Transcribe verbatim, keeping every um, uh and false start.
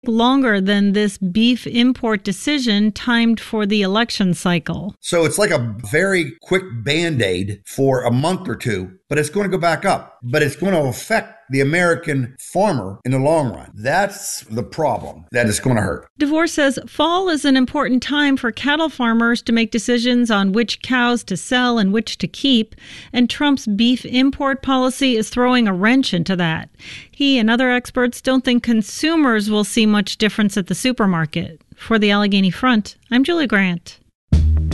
longer than this beef import decision timed for the election cycle. So it's like a very quick Band-Aid for a month or two, but it's going to go back up. But it's going to affect the American farmer in the long run. That's the problem that is going to hurt. DeVore says fall is an important time for cattle farmers to make decisions on which cows to sell and which to keep, and Trump's beef import policy is throwing a wrench into that. He and other experts don't think consumers will see much difference at the supermarket. For the Allegheny Front, I'm Julie Grant.